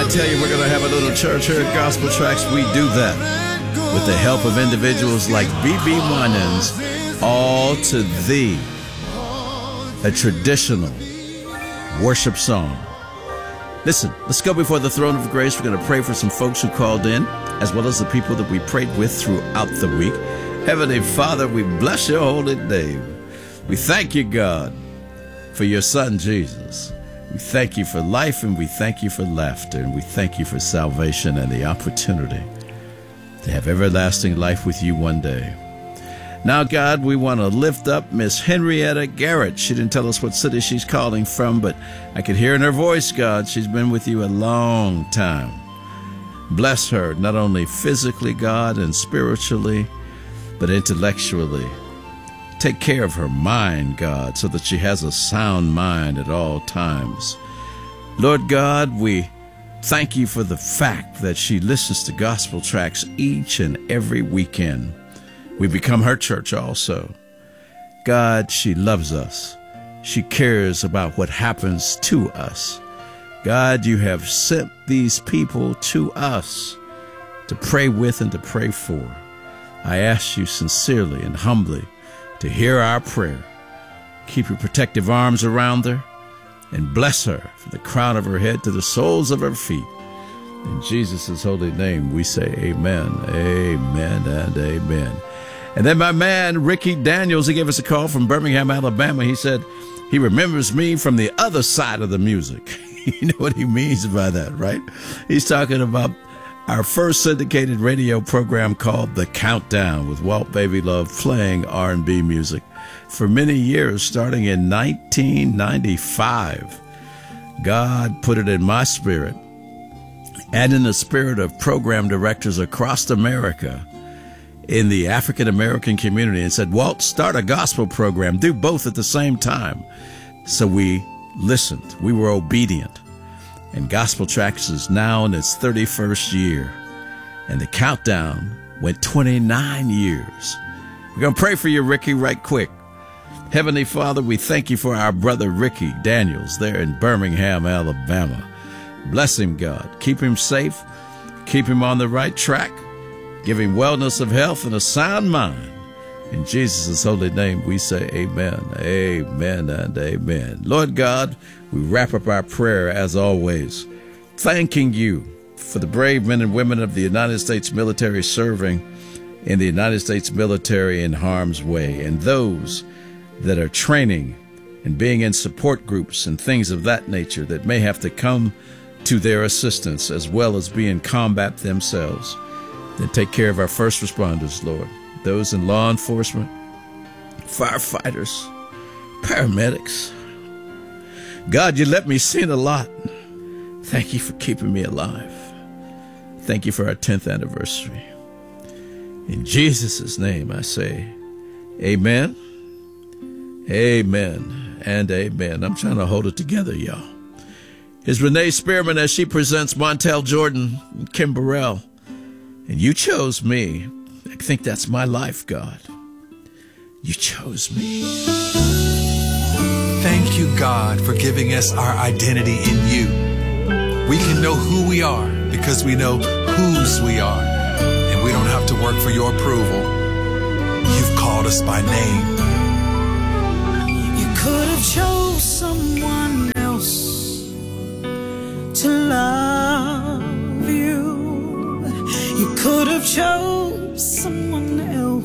I tell you we're going to have a little church here at Gospel Tracks, we do that with the help of individuals like B.B. Winans, All to Thee, a traditional worship song. Listen, let's go before the throne of grace. We're going to pray for some folks who called in, as well as the people that we prayed with throughout the week. Heavenly Father, we bless your holy name. We thank you, God, for your son, Jesus. We thank you for life, and we thank you for laughter, and we thank you for salvation and the opportunity to have everlasting life with you one day. Now, God, we want to lift up Miss Henrietta Garrett. She didn't tell us what city she's calling from, but I could hear in her voice, God, she's been with you a long time. Bless her, not only physically, God, and spiritually, but intellectually. Take care of her mind, God, so that she has a sound mind at all times. Lord God, we thank you for the fact that she listens to Gospel Tracks each and every weekend. We become her church also. God, she loves us. She cares about what happens to us. God, you have sent these people to us to pray with and to pray for. I ask you sincerely and humbly to hear our prayer. Keep your protective arms around her and bless her from the crown of her head to the soles of her feet. In Jesus' holy name, we say amen, amen, and amen. And then my man, Ricky Daniels, he gave us a call from Birmingham, Alabama. He said he remembers me from the other side of the music. You know what he means by that, right? He's talking about our first syndicated radio program called The Countdown with Walt Baby Love playing R&B music for many years, starting in 1995. God put it in my spirit and in the spirit of program directors across America in the African American community and said, Walt, start a gospel program, do both at the same time. So we listened, we were obedient. And Gospel Tracks is now in its 31st year. And the countdown went 29 years. We're going to pray for you, Ricky, right quick. Heavenly Father, we thank you for our brother Ricky Daniels there in Birmingham, Alabama. Bless him, God. Keep him safe. Keep him on the right track. Give him wellness of health and a sound mind. In Jesus' holy name, we say amen, amen, and amen. Lord God, we wrap up our prayer as always, thanking you for the brave men and women of the United States military serving in the United States military in harm's way, and those that are training and being in support groups and things of that nature that may have to come to their assistance as well as be in combat themselves. Then take care of our first responders, Lord. Those in law enforcement, firefighters, paramedics. God, you let me sin a lot. Thank you for keeping me alive. Thank you for our 10th anniversary. In Jesus' name I say, amen, amen, and amen. I'm trying to hold it together, y'all. Here's Renee Spearman as she presents Montel Jordan and Kim Burrell. And you chose me. I think that's my life, God. You chose me. Thank you, God, for giving us our identity in you. We can know who we are because we know whose we are. And we don't have to work for your approval. You've called us by name. You could have chose someone else to love you. You could have chose someone else